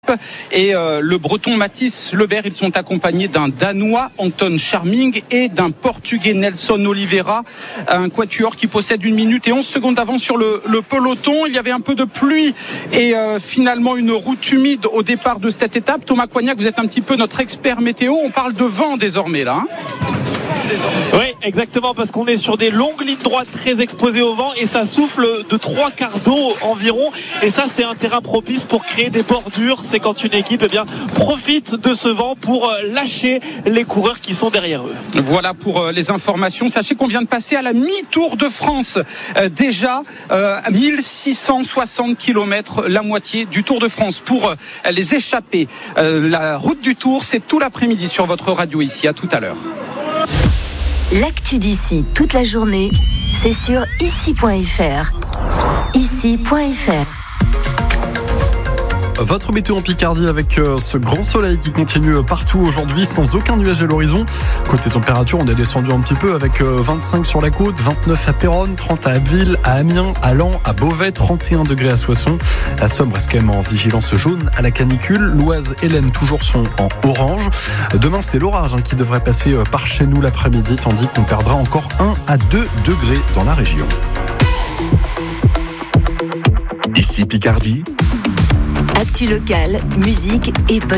équipe. Et le Breton Mathis Lebert, ils sont accompagnés d'un Danois, Anton Charming, et d'un Portugais, Nelson Oliveira. Un quatuor qui possède 1 minute et 11 secondes d'avance sur le peloton. Il y avait un peu de pluie et finalement une route humide au départ de cette étape. Thomas Coignac, vous êtes un petit peu notre expert météo. On parle de vent désormais là. Oui, exactement, parce qu'on est sur des longues lignes droites très exposées au vent et ça souffle de 3 quarts d'eau environ. Et ça, c'est un terrain propice pour créer des bordures. C'est quand une équipe profite de ce vent pour lâcher les coureurs qui sont derrière eux. Voilà pour les informations. Sachez qu'on vient de passer à la mi-Tour de France. Déjà, 1660 km, la moitié du Tour de France. Pour les échappés, la route du Tour, c'est tout l'après-midi sur votre radio ici. À tout à l'heure. L'actu d'ici toute la journée, c'est sur ici.fr. Ici.fr. Votre météo en Picardie avec ce grand soleil qui continue partout aujourd'hui sans aucun nuage à l'horizon. Côté température, on est descendu un petit peu avec 25 sur la côte, 29 à Péronne, 30 à Abbeville, à Amiens, à Laon, à Beauvais, 31 degrés à Soissons. La Somme reste quand même en vigilance jaune à la canicule. L'Oise et l'Aisne toujours sont en orange. Demain, c'est l'orage qui devrait passer par chez nous l'après-midi, tandis qu'on perdra encore 1 à 2 degrés dans la région. Ici Picardie. Actu locale, musique et bonne